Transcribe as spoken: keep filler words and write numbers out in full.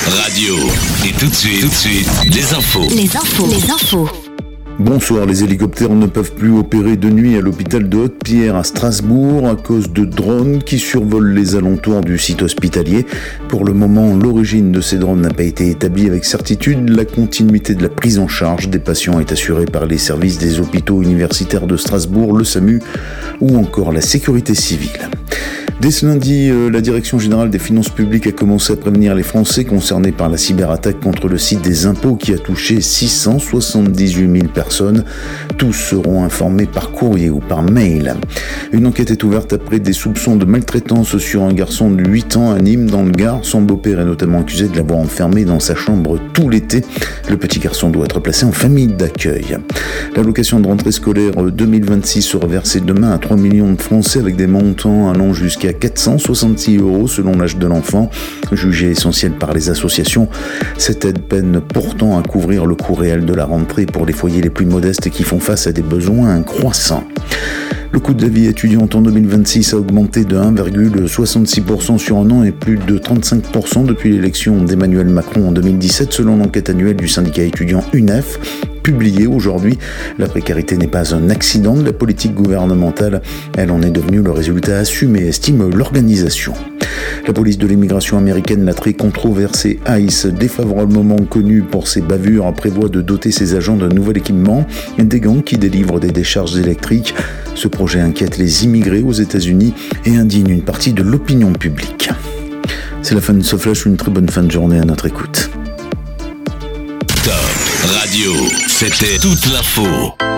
Radio. Et tout de suite, tout de suite, les infos. Les infos. Les infos. Bonsoir, les hélicoptères ne peuvent plus opérer de nuit à l'hôpital de Haute-Pierre à Strasbourg à cause de drones qui survolent les alentours du site hospitalier. Pour le moment, l'origine de ces drones n'a pas été établie avec certitude. La continuité de la prise en charge des patients est assurée par les services des hôpitaux universitaires de Strasbourg, le SAMU ou encore la sécurité civile. Dès ce lundi, la Direction générale des finances publiques a commencé à prévenir les Français concernés par la cyberattaque contre le site des impôts qui a touché six cent soixante-dix-huit mille personnes. Tous seront informés par courrier ou par mail. Une enquête est ouverte après des soupçons de maltraitance sur un garçon de huit ans à Nîmes dans le Gard. Son beau-père est notamment accusé de l'avoir enfermé dans sa chambre tout l'été. Le petit garçon doit être placé en famille d'accueil. L'allocation de rentrée scolaire deux mille vingt-six sera versée demain à trois millions de Français avec des montants allant jusqu'à quatre cent soixante-six euros selon l'âge de l'enfant. Jugée essentielle par les associations, cette aide peine pourtant à couvrir le coût réel de la rentrée pour les foyers les plus modestes qui font face à des besoins croissants. Le coût de la vie étudiante en deux mille vingt-six a augmenté de un virgule soixante-six pour cent sur un an et plus de trente-cinq pour cent depuis l'élection d'Emmanuel Macron en deux mille dix-sept selon l'enquête annuelle du syndicat étudiant U N E F. Publiée aujourd'hui, la précarité n'est pas un accident de la politique gouvernementale, elle en est devenue le résultat assumé, estime l'organisation. La police de l'immigration américaine, la très controversée ICE, défavorablement connue pour ses bavures, prévoit de doter ses agents d'un nouvel équipement, des gants qui délivrent des décharges électriques. Ce projet inquiète les immigrés aux États-Unis et indigne une partie de l'opinion publique. C'est la fin de ce flash, une très bonne fin de journée à notre écoute. Top Radio, c'était toute l'info.